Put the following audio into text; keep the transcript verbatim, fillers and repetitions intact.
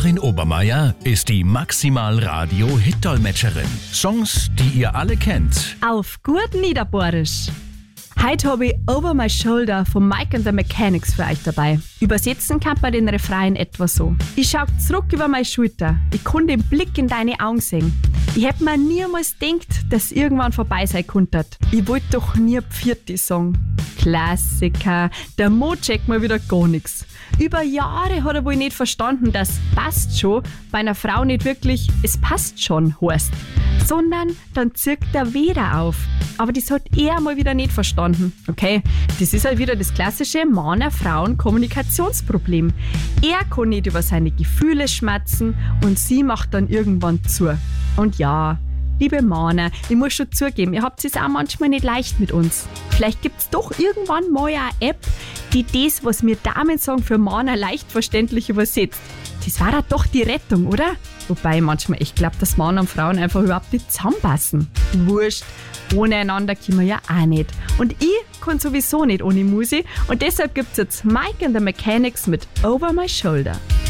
Karin Obermeier ist die Maximal-Radio-Hit-Dolmetscherin. Songs, die ihr alle kennt. Auf gut Niederbohrisch. Heute habe ich Over My Shoulder von Mike and the Mechanics für euch dabei. Übersetzen kann man den Refrain etwa so. Ich schau zurück über meine Schulter. Ich kann den Blick in deine Augen sehen. Ich hätte mir niemals gedacht, dass irgendwann vorbei sein könnte. Ich wollte doch nie Pfirti sagen. Klassiker. Der Mo checkt mal wieder gar nichts. Über Jahre hat er wohl nicht verstanden, dass passt schon bei einer Frau nicht wirklich es passt schon heißt, sondern dann zirkt er wieder auf. Aber das hat er mal wieder nicht verstanden. Okay, das ist halt wieder das klassische Männer-Frauen-Kommunikationsproblem. Er kann nicht über seine Gefühle schmatzen und sie macht dann irgendwann zu. Und ja, liebe Männer, ich muss schon zugeben, ihr habt es auch manchmal nicht leicht mit uns. Vielleicht gibt es doch irgendwann mal eine App, die das, was wir Damen sagen, für Männer leicht verständlich übersetzt. Das war doch die Rettung, oder? Wobei manchmal ich glaube, dass Männer und Frauen einfach überhaupt nicht zusammenpassen. Wurscht, ohne einander können wir ja auch nicht. Und ich kann sowieso nicht ohne Musik und deshalb gibt es jetzt Mike and the Mechanics mit Over My Shoulder.